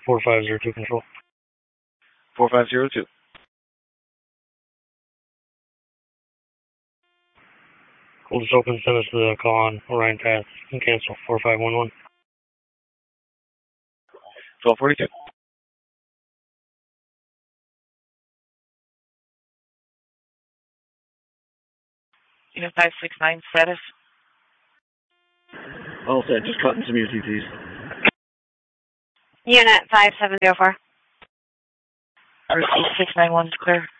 4502 control. 4502. We'll just open, send us the call on Orion Path and cancel 4511. 1242. Unit 569 status. All set, just cutting some UTTs. Unit 5704. Receive 691 clear.